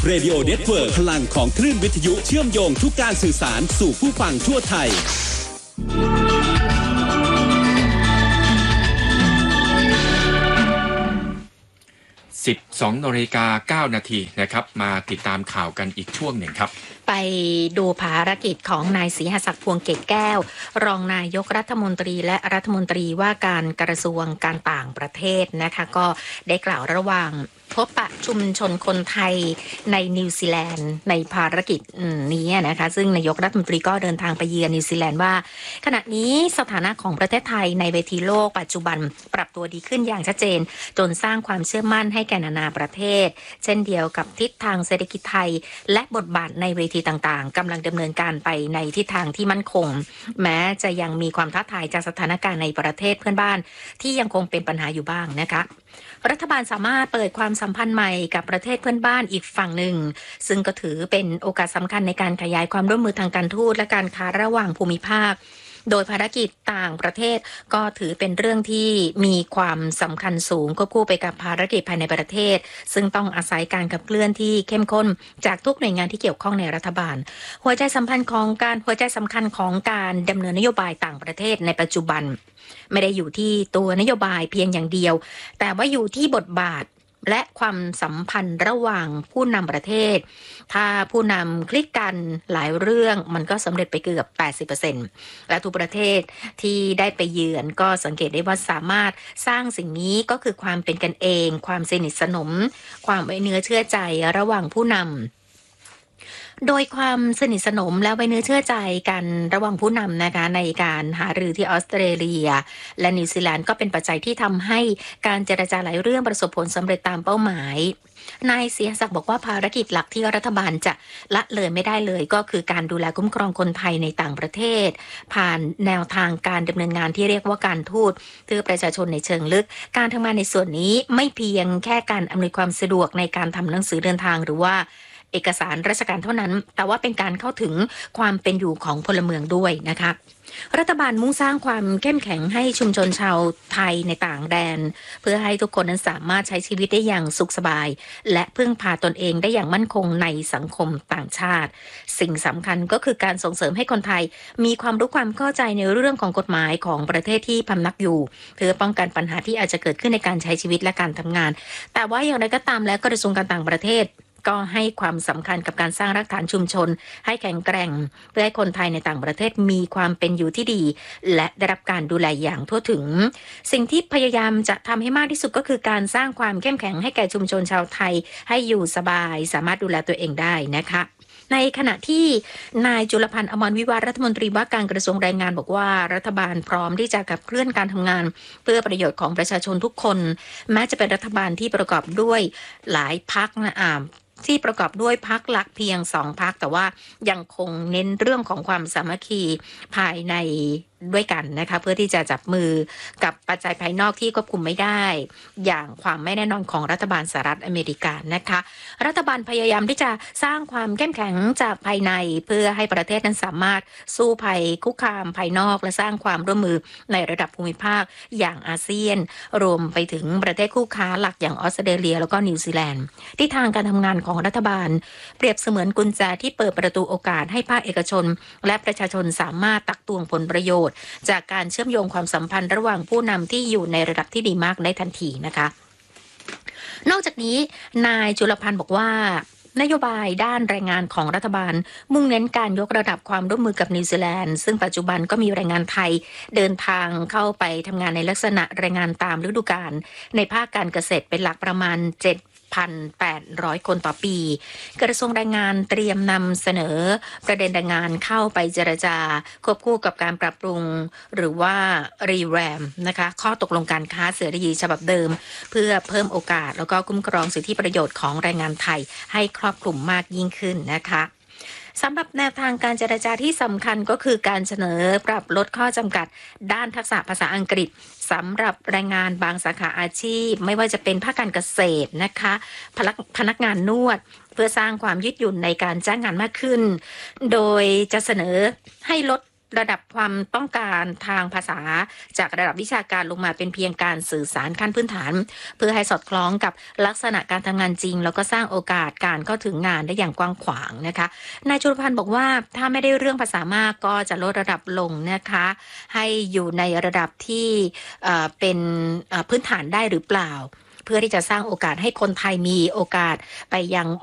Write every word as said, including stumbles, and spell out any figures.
Radio Network พลังของคลื่นวิทยุเชื่อมโยงทุกการสื่อสารสู่ผู้ฟังทั่วไทยสิบสองนาฬิกาเก้านาทีนะครับมาติดตามข่าวกันอีกช่วงหนึ่งครับไปดูภารกิจของนายศรีหศักดิ์พวงเกตแก้วรองนายกรัฐมนตรีและรัฐมนตรีว่าการกระทรวงการต่างประเทศนะคะก็ได้กล่าวระหว่างพบปะชุมชนคนไทยในนิวซีแลนด์ในภารกิจนี้นะคะซึ่งนายกรัฐมนตรีก็เดินทางไปเยือนนิวซีแลนด์ว่าขณะนี้สถานะของประเทศไทยในเวทีโลกปัจจุบันปรับตัวดีขึ้นอย่างชัดเจนจนสร้างความเชื่อมั่นให้แก่นานาประเทศเช่นเดียวกับทิศทางเศรษฐกิจไทยและบทบาทในเวทีต่างๆกำลังดำเนินการไปในทิศทางที่มั่นคงแม้จะยังมีความท้าทายจากสถานการณ์ในประเทศเพื่อนบ้านที่ยังคงเป็นปัญหาอยู่บ้างนะคะรัฐบาลสามารถเปิดความสัมพันธ์ใหม่กับประเทศเพื่อนบ้านอีกฝั่งหนึ่งซึ่งก็ถือเป็นโอกาสสำคัญในการขยายความร่วมมือทางการทูตและการค้าระหว่างภูมิภาคโดยภารกิจต่างประเทศก็ถือเป็นเรื่องที่มีความสำคัญสูงควบคู่ไปกับภารกิจภายในประเทศซึ่งต้องอาศัยการขับเคลื่อนที่เข้มข้นจากทุกหน่วยงานที่เกี่ยวข้องในรัฐบาลหัวใจสำคัญของการหัวใจสำคัญของการดำเนินนโยบายต่างประเทศในปัจจุบันไม่ได้อยู่ที่ตัวนโยบายเพียงอย่างเดียวแต่ว่าอยู่ที่บทบาทและความสัมพันธ์ระหว่างผู้นำประเทศถ้าผู้นำคลิกกันหลายเรื่องมันก็สำเร็จไปเกือบ แปดสิบเปอร์เซ็นต์ และทุกประเทศที่ได้ไปเยือนก็สังเกตได้ว่าสามารถสร้างสิ่งนี้ก็คือความเป็นกันเองความสนิทสนมความไว้เนื้อเชื่อใจระหว่างผู้นำโดยความสนิทสนมและไว้เนื้อเชื่อใจกันระหว่างผู้นำนะคะในการหารือที่ออสเตรเลียและนิวซีแลนด์ก็เป็นปัจจัยที่ทำให้การเจรจาหลายเรื่องประสบผลสำเร็จตามเป้าหมายนายศรีหศักดิ์บอกว่าภารกิจหลักที่รัฐบาลจะละเลยไม่ได้เลยก็คือการดูแลคุ้มครองคนไทยในต่างประเทศผ่านแนวทางการดำเนินงานที่เรียกว่าการทูตเพื่อประชาชนในเชิงลึกการทำงานในส่วนนี้ไม่เพียงแค่การอำนวยความสะดวกในการทำหนังสือเดินทางหรือว่าเอกสารราชการเท่านั้นแต่ว่าเป็นการเข้าถึงความเป็นอยู่ของพลเมืองด้วยนะคะรัฐบาลมุ่งสร้างความเข้มแข็งให้ชุมชนชาวไทยในต่างแดนเพื่อให้ทุกคนนั้นสามารถใช้ชีวิตได้อย่างสุขสบายและพึ่งพาตนเองได้อย่างมั่นคงในสังคมต่างชาติสิ่งสำคัญก็คือการส่งเสริมให้คนไทยมีความรู้ความเข้าใจในเรื่องของกฎหมายของประเทศที่พำนักอยู่เพื่อป้องกันปัญหาที่อาจจะเกิดขึ้นในการใช้ชีวิตและการทำงานแต่ว่าอย่างไรก็ตามแล้วกระทรวงการต่างประเทศก็ให้ความสำคัญกับการสร้างรากฐานชุมชนให้แข็งแกร่งเพื่อให้คนไทยในต่างประเทศมีความเป็นอยู่ที่ดีและได้รับการดูแลอย่างทั่วถึงสิ่งที่พยายามจะทำให้มากที่สุดก็คือการสร้างความเข้มแข็งให้แก่ชุมชนชาวไทยให้อยู่สบายสามารถดูแลตัวเองได้นะคะในขณะที่นายจุลพันธ์อมรวิวัฒน์รัฐมนตรีว่าการกระทรวงแรงงานบอกว่ารัฐบาลพร้อมที่จะขับเคลื่อนการทำงานเพื่อประโยชน์ของประชาชนทุกคนแม้จะเป็นรัฐบาลที่ประกอบด้วยหลายพรรคนะอ่าที่ประกอบด้วยพรรคหลักเพียงสองพรรคแต่ว่ายังคงเน้นเรื่องของความสามัคคีภายในด้วยกันนะคะเพื่อที่จะจับมือกับปัจจัยภายนอกที่ควบคุมไม่ได้อย่างความไม่แน่นอนของรัฐบาลสหรัฐอเมริกานะคะรัฐบาลพยายามที่จะสร้างความเข้มแข็งจากภายในเพื่อให้ประเทศนั้นสามารถสู้ภัยคุกคามภายนอกและสร้างความร่วมมือในระดับภูมิภาคอย่างอาเซียนรวมไปถึงประเทศคู่ค้าหลักอย่างออสเตรเลียแล้วก็นิวซีแลนด์ที่ทางการทำงานของรัฐบาลเปรียบเสมือนกุญแจที่เปิดประตูโอกาสให้ภาคเอกชนและประชาชนสามารถตักตวงผลประโยชน์จากการเชื่อมโยงความสัมพันธ์ระหว่างผู้นำที่อยู่ในระดับที่ดีมากได้ทันทีนะคะนอกจากนี้นายจุลพันธ์บอกว่านโยบายด้านแรงงานของรัฐบาลมุ่งเน้นการยกระดับความร่วมมือกับนิวซีแลนด์ซึ่งปัจจุบันก็มีแรงงานไทยเดินทางเข้าไปทำงานในลักษณะแรงงานตามฤดูกาลในภาคการเกษตรเป็นหลักประมาณเจ็ด หนึ่งพันแปดร้อย คนต่อปีกระทรวงแรงงานเตรียมนำเสนอประเด็นแรงงานเข้าไปเจรจาควบคู่กับการปรับปรุงหรือว่ารีแรมนะคะข้อตกลงการค้าเสรีฉบับเดิมเพื่อเพิ่มโอกาสแล้วก็คุ้มครองสิทธิประโยชน์ของแรงงานไทยให้ครอบคลุมมากยิ่งขึ้นนะคะสำหรับแนวทางการเจรจาที่สำคัญก็คือการเสนอปรับลดข้อจำกัดด้านทักษะภาษาอังกฤษสำหรับแรงงานบางสาขาอาชีพไม่ว่าจะเป็นภาคการเกษตรนะคะพนักงานนวดเพื่อสร้างความยืดหยุ่นในการจ้างงานมากขึ้นโดยจะเสนอให้ลดระดับความต้องการทางภาษาจากระดับวิชาการลงมาเป็นเพียงการสื่อสารขั้นพื้นฐานเพื่อให้สอดคล้องกับลักษณะการทำงานจริงแล้วก็สร้างโอกาสการเข้าถึงงานได้อย่างกว้างขวางนะคะนายจุลพันธ์บอกว่าถ้าไม่ได้เรื่องภาษามากก็จะลดระดับลงนะคะให้อยู่ในระดับที่เอ่อเป็นเอ่อพื้นฐานได้หรือเปล่าเพื่อที่จะสร้างโอกาสให้คนไทยมีโอกาสไปยัง